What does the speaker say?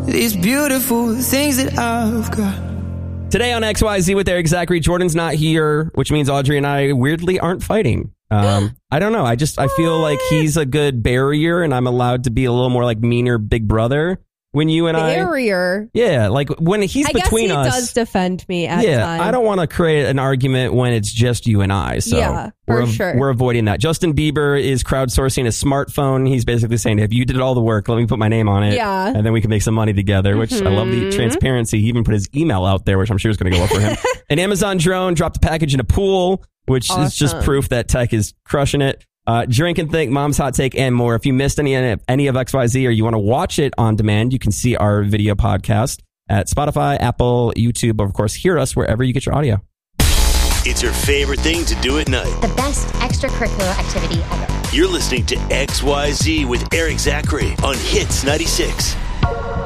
these beautiful things that I've got. Today on XYZ with Eric Zachary, Jordan's not here, which means Audrey and I weirdly aren't fighting. I don't know. I feel like he's a good barrier and I'm allowed to be a little more like meaner big brother when you and barrier. Yeah, like when he's between us. I guess he does defend me at times. I don't want to create an argument when it's just you and I. So yeah, for sure. We're avoiding that. Justin Bieber is crowdsourcing a smartphone. He's basically saying, if you did all the work, let me put my name on it. Yeah. And then we can make some money together, which I love the transparency. He even put his email out there, which I'm sure is going to go well for him. An Amazon drone dropped a package in a pool, which is just proof that tech is crushing it. Drink and Think, Mom's Hot Take, and more. If you missed any of XYZ or you want to watch it on demand, you can see our video podcast at Spotify, Apple, YouTube, or of course, hear us wherever you get your audio. It's your favorite thing to do at night. The best extracurricular activity ever. You're listening to XYZ with Eric Zachary on Hits 96.